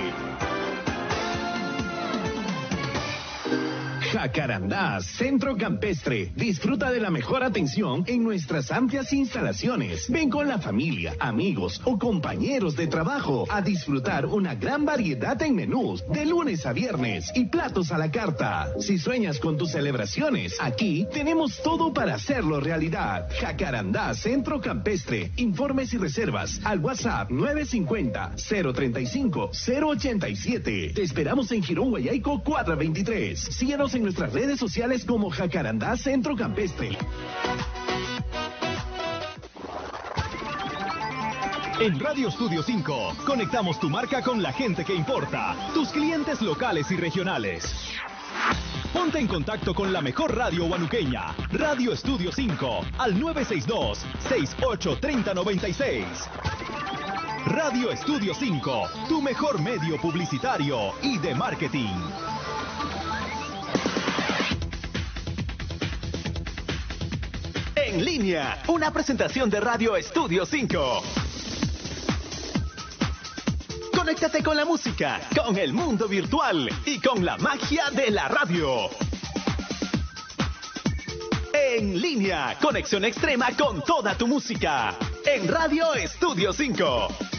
Jacarandá Centro Campestre. Disfruta de la mejor atención en nuestras amplias instalaciones. Ven con la familia, amigos o compañeros de trabajo a disfrutar una gran variedad en menús de lunes a viernes y platos a la carta. Si sueñas con tus celebraciones, aquí tenemos todo para hacerlo realidad. Jacarandá Centro Campestre. Informes y reservas al WhatsApp nueve cinco cero, cero tres cinco, cero ocho siete. Te esperamos en Girón Guayaico cuatrocientos veintitrés. Síguenos en nuestras redes sociales como Jacarandá Centro Campestre. En Radio Estudio cinco, conectamos tu marca con la gente que importa, tus clientes locales y regionales. Ponte en contacto con la mejor radio huanuqueña, Radio Estudio cinco, al nueve seis dos, seis ocho tres cero nueve seis. Radio Estudio cinco, tu mejor medio publicitario y de marketing. En línea, una presentación de Radio Estudio cinco. Conéctate con la música, con el mundo virtual y con la magia de la radio. En línea, conexión extrema con toda tu música. En Radio Estudio cinco.